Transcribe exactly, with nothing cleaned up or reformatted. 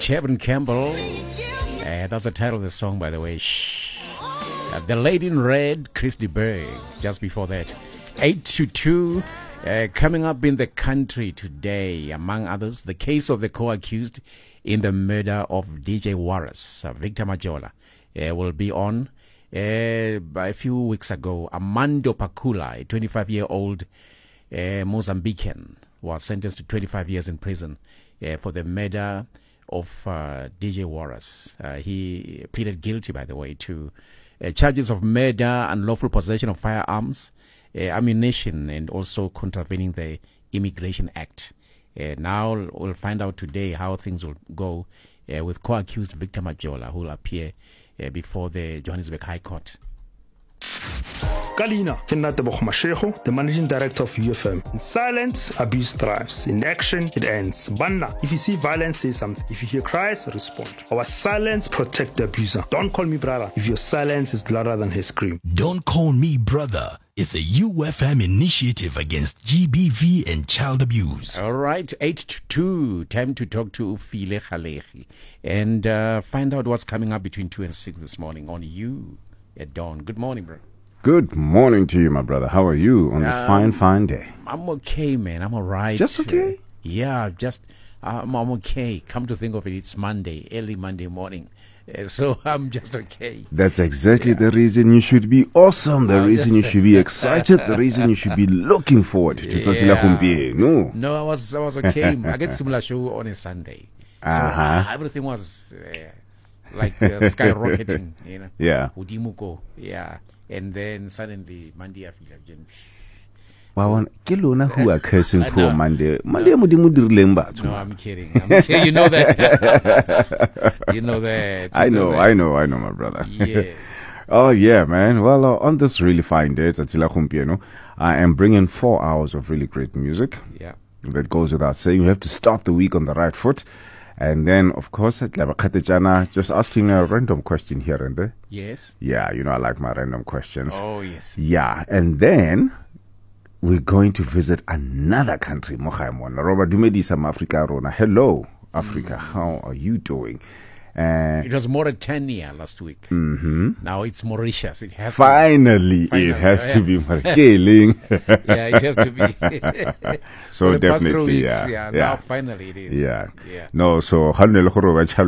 Chevron Campbell. Uh, that's the title of the song, by the way. Shh. Uh, the Lady in Red, Chris de Burgh. Just before that, eight to two. Uh, coming up in the country today, among others, the case of the co-accused in the murder of D J Warras, uh, Victor Majola, uh, will be on. Uh, a few weeks ago, Armando Pakula, a twenty-five-year-old uh, Mozambican, was sentenced to twenty-five years in prison uh, for the murder of uh, D J Warras. Uh, he pleaded guilty, by the way, to uh, charges of murder, unlawful possession of firearms, uh, ammunition, and also contravening the Immigration Act. Uh, now we'll find out today how things will go uh, with co-accused Victor Majola, who will appear uh, before the Johannesburg High Court. Kalina, Kenatabo Mashego, the managing director of U F M. In silence, abuse thrives. In action, it ends. Banna, if you see violence, say something. If you hear cries, respond. Our silence protect the abuser. Don't call me brother if your silence is louder than his scream. Don't Call Me Brother. It's a U F M initiative against G B V and child abuse. All right, eight to two. Time to talk to Ufile Khalehi and uh, find out what's coming up between two and six this morning on You at Dawn. Good morning, bro. Good morning to you, my brother. How are you on this um, fine, fine day? I'm okay, man. I'm all right. Just okay? Uh, yeah, just, um, I'm okay. Come to think of it, it's Monday, early Monday morning. Uh, so I'm just okay. That's exactly yeah. the reason you should be awesome, the reason you should be excited, the reason you should be looking forward to Tsatsila Khumpieno. No. No, I was I was okay. I get similar show on a Sunday. So uh-huh. uh, everything was uh, like uh, skyrocketing, you know. Yeah. Udimuko, yeah. And then suddenly Monday I feel again. Wow, Kilona who are cursing Uh, for no. Monday. Monday mudimu dirlemba. No, I'm kidding. I'm kidding. You know that. You know that. You I know, that. I know, I know, my brother. Yes. Oh yeah, man. Well, uh, on this really fine day, Tsatsila Khumpieno, I am bringing four hours of really great music. Yeah. That goes without saying. You have to start the week on the right foot. And then, of course, at Labakatejana, just asking a random question here and there. Yes. Yeah, you know, I like my random questions. Oh, yes. Yeah, and then we're going to visit another country, Mohaimona. Robert Dumedisa, Africa, Rona. Hello, Africa. Mm. How are you doing? Uh, It was Mauritania last week. mm-hmm. Now it's Mauritius. It has Finally, to be. it has yeah. to be Markeling. Yeah, it has to be. So For the past three definitely, weeks, yeah, yeah. yeah. Now finally it is. Yeah. Yeah. No, so